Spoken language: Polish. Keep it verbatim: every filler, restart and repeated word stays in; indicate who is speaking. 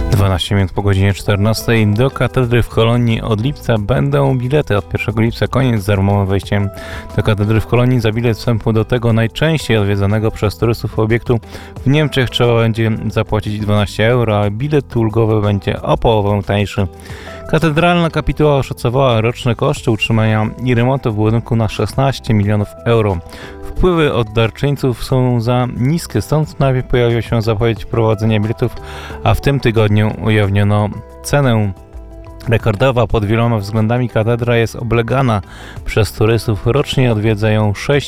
Speaker 1: dwanaście minut po godzinie czternastej do katedry w Kolonii od lipca będą bilety. Od pierwszego lipca koniec z darmowym wejściem do katedry w Kolonii. Za bilet wstępu do tego najczęściej odwiedzanego przez turystów obiektu w Niemczech trzeba będzie zapłacić dwanaście euro, a bilet ulgowy będzie o połowę tańszy. Katedralna kapituła oszacowała roczne koszty utrzymania i remontu w budynku na szesnaście milionów euro. Wpływy od darczyńców są za niskie, stąd najpierw pojawiła się zapowiedź wprowadzenia biletów, a w tym tygodniu ujawniono cenę. Rekordowa pod wieloma względami katedra jest oblegana przez turystów. Rocznie odwiedza ją sześć